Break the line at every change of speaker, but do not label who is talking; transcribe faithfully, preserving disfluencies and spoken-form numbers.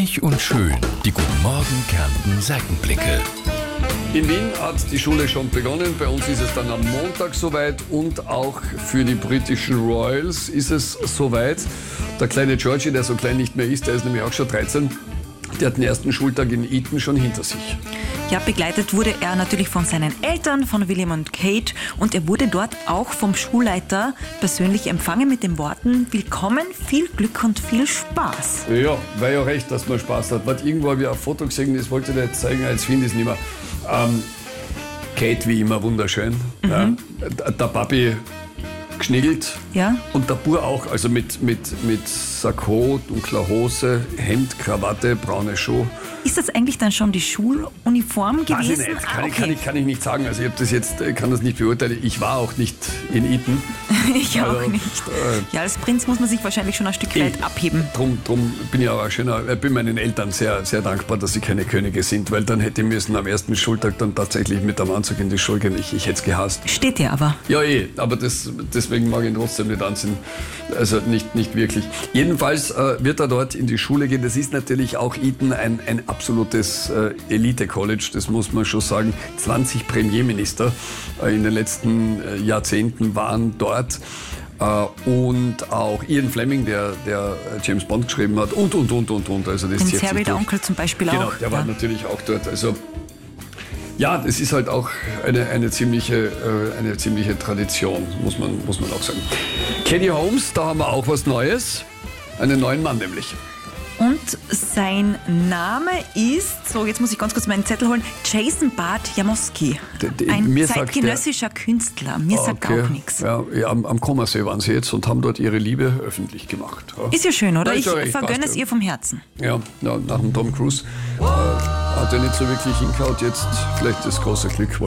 Reich und schön, die Guten Morgen Kärnten Seitenblicke.
In Wien hat die Schule schon begonnen. Bei uns ist es dann am Montag soweit und auch für die britischen Royals ist es soweit. Der kleine Georgie, der so klein nicht mehr ist, der ist nämlich auch schon dreizehn, der hat den ersten Schultag in Eton schon hinter sich.
Ja, begleitet wurde er natürlich von seinen Eltern, von William und Kate, und er wurde dort auch vom Schulleiter persönlich empfangen mit den Worten: Willkommen, viel Glück und viel Spaß.
Ja, war ja recht, dass man Spaß hat. Was irgendwo habe ich ein Foto gesehen, das wollte ich dir jetzt zeigen, jetzt finde ich es nicht mehr. Ähm, Kate wie immer wunderschön. Mhm. Ja, der Papi geschniggelt.
Ja.
Und der Bub auch, also mit, mit, mit Sakko, dunkler Hose, Hemd, Krawatte, braune Schuhe.
Ist das eigentlich dann schon die Schuluniform gewesen?
Weiß ich nicht, kann,
ah, okay.
ich, kann, ich, kann ich nicht sagen. Also ich hab das jetzt, kann das nicht beurteilen. Ich war auch nicht in Eton.
Ich auch
also,
nicht.
Äh,
ja, als Prinz muss man sich wahrscheinlich schon ein Stück weit abheben.
Drum, drum bin ich auch ein schöner, ich bin meinen Eltern sehr, sehr dankbar, dass sie keine Könige sind, weil dann hätte ich müssen am ersten Schultag dann tatsächlich mit dem Anzug in die Schule gehen. Ich, ich hätte es gehasst.
Steht dir aber.
Ja, eh, aber das, deswegen mag ich ihn trotzdem nicht anziehen. Also nicht, nicht wirklich. Jedenfalls äh, wird er dort in die Schule gehen. Das ist natürlich auch Eton ein, ein absolutes äh, Elite-College, das muss man schon sagen. zwanzig Premierminister äh, in den letzten äh, Jahrzehnten waren dort. Äh, und auch Ian Fleming, der, der James Bond geschrieben hat, und, und, und, und, und. Also das
Den
zieht sich
Harry, der
durch.
Onkel zum Beispiel
Genau,
auch.
der war
ja.
natürlich auch dort. Also ja, das ist halt auch eine, eine, ziemliche, äh, eine ziemliche Tradition, muss man, muss man auch sagen. Katie Holmes, da haben wir auch was Neues. Einen neuen Mann nämlich.
Und sein Name ist, so jetzt muss ich ganz kurz meinen Zettel holen, Jason Bart Jamoski.
D- d-
Ein
mir sagt
zeitgenössischer Künstler. Mir sagt
Okay.
auch nichts.
Ja, ja, am, am Kummersee waren sie jetzt und haben dort ihre Liebe öffentlich gemacht. Ja.
Ist ja schön, oder?
Ja, ist
Ich
ja recht,
vergönne
passt
es
ja.
ihr vom Herzen.
Ja, ja, nach dem Tom Cruise äh, hat er nicht so wirklich hingehaut. Jetzt vielleicht das große Glück.